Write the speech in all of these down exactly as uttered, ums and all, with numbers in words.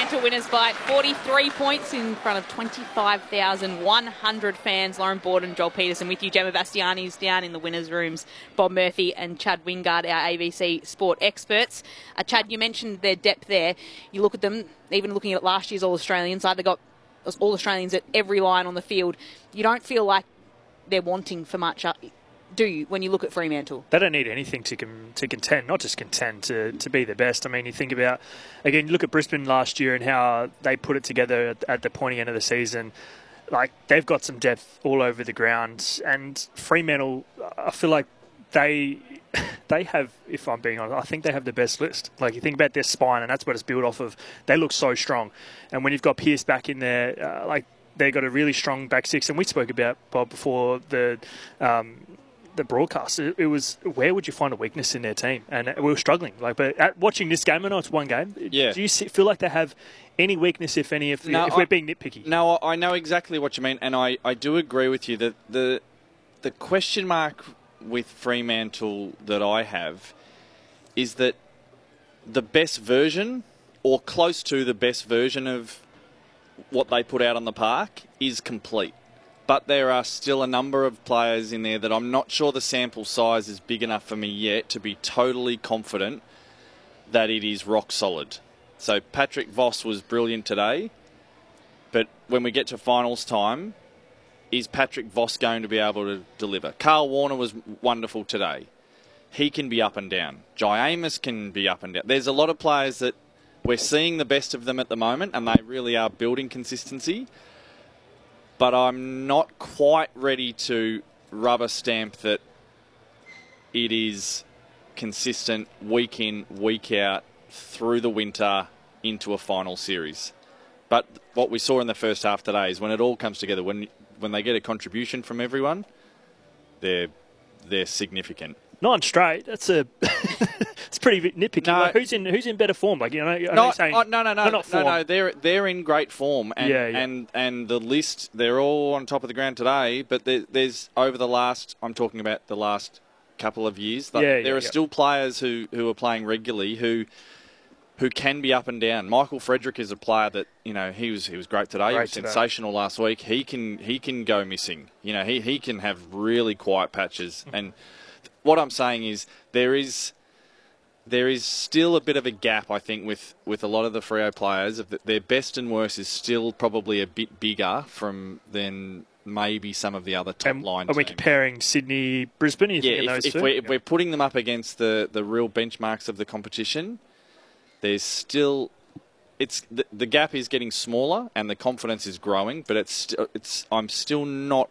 Fremantle winners by forty-three points in front of twenty-five thousand one hundred fans. Lauren Borden, Joel Peterson with you. Gemma Bastiani's down in the winners' rooms. Bob Murphy and Chad Wingard, our A B C sport experts. Uh, Chad, you mentioned their depth there. You look at them, even looking at last year's All-Australian side, they got All-Australians at every line on the field. You don't feel like they're wanting for much, do you, when you look at Fremantle? They don't need anything to com- to contend, not just contend, to, to be the best. I mean, you think about, again, you look at Brisbane last year and how they put it together at, at the pointy end of the season. Like, they've got some depth all over the ground. And Fremantle, I feel like they they have, if I'm being honest, I think they have the best list. Like, you think about their spine, and that's what it's built off of. They look so strong. And when you've got Pearce back in there, uh, like, they've got a really strong back six. And we spoke about, Bob, before the... Um, the broadcast, it, it was, where would you find a weakness in their team? And we were struggling. Like, but at watching this game, I know it's one game. Yeah. Do you see, feel like they have any weakness, if any, if, no, if I, we're being nitpicky? No, I know exactly what you mean, and I, I do agree with you that the the question mark with Fremantle that I have is that the best version, or close to the best version of what they put out on the park, is complete. But there are still a number of players in there that I'm not sure the sample size is big enough for me yet to be totally confident that it is rock solid. So Patrick Voss was brilliant today, but when we get to finals time, is Patrick Voss going to be able to deliver? Carl Warner was wonderful today. He can be up and down. Jai Amos can be up and down. There's a lot of players that we're seeing the best of them at the moment, and they really are building consistency. But I'm not quite ready to rubber stamp that it is consistent week in, week out, through the winter into a final series. But what we saw in the first half today is when it all comes together, when when they get a contribution from everyone, they're they're significant. Nine straight. That's a. It's pretty nitpicky. No, like, who's in who's in better form? Like, you know, I not, saying, oh, no, no, no, not no, form. no. They're they're in great form, and yeah, yeah. and and the list, they're all on top of the ground today. But there, there's over the last, I'm talking about the last couple of years. Like, yeah, there yeah, are yeah. still players who, who are playing regularly who who can be up and down. Michael Frederick is a player that, you know, he was he was great today. Great he was today. sensational last week. He can he can go missing. You know, he he can have really quiet patches. And what I'm saying is there is. There is still a bit of a gap, I think, with, with a lot of the Freo players. Their best and worst is still probably a bit bigger from than maybe some of the other top and line Are we teams. comparing Sydney, Brisbane? Are you Yeah, thinking if, those if, two? we're, Yeah. if we're putting them up against the, the real benchmarks of the competition, there's still... it's the, the gap is getting smaller and the confidence is growing, but it's st- it's I'm still not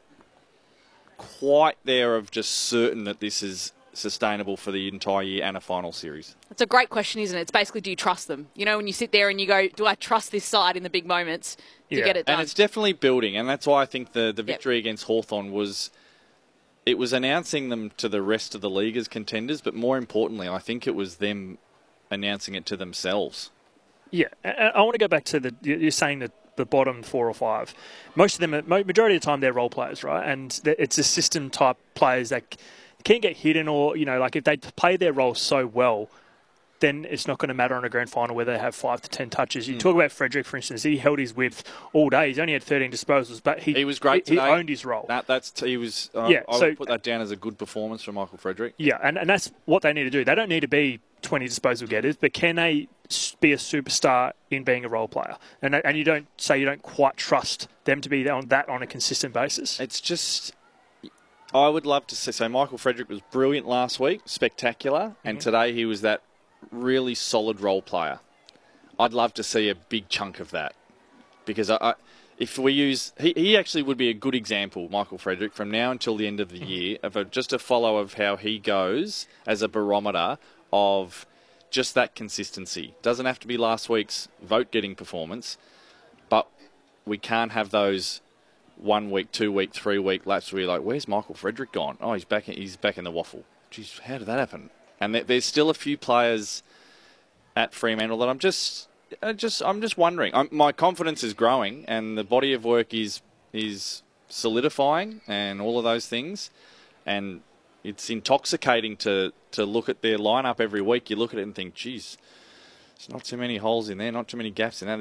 quite there of just certain that this is sustainable for the entire year and a final series. It's a great question, isn't it? It's basically, do you trust them? You know, when you sit there and you go, do I trust this side in the big moments to Yeah. get it done? And it's definitely building, and that's why I think the, the Yep. victory against Hawthorn was, it was announcing them to the rest of the league as contenders, but more importantly, I think it was them announcing it to themselves. Yeah, I, I want to go back to the, you're saying that the bottom four or five, most of them, are, majority of the time, they're role players, right? And it's a system type players that can get hidden, or, you know, like if they play their role so well, then it's not going to matter on a grand final where they have five to ten touches. You mm. talk about Frederick, for instance. He held his width all day. He's only had thirteen disposals, but he he was great. He, today. he owned his role. That, that's he was. Uh, yeah, I so, would put that down as a good performance from Michael Frederick. Yeah, and, and that's what they need to do. They don't need to be twenty disposal getters, but can they be a superstar in being a role player? And and you don't say you don't quite trust them to be on that on a consistent basis. It's just. I would love to see. So Michael Frederick was brilliant last week, spectacular, mm-hmm. and today he was that really solid role player. I'd love to see a big chunk of that, because I, I, if we use, he, he actually would be a good example, Michael Frederick, from now until the end of the mm-hmm. year, of a, just a follow of how he goes as a barometer of just that consistency. Doesn't have to be last week's vote-getting performance, but we can't have those one week, two week, three week laps where you're like, where's Michael Frederick gone? Oh, he's back in, he's back in the waffle. Jeez, how did that happen? And there, there's still a few players at Fremantle that I'm just, I just, I'm just wondering. I'm, my confidence is growing, and the body of work is is solidifying, and all of those things. And it's intoxicating to to look at their lineup every week. You look at it and think, geez, there's not too many holes in there, not too many gaps in there.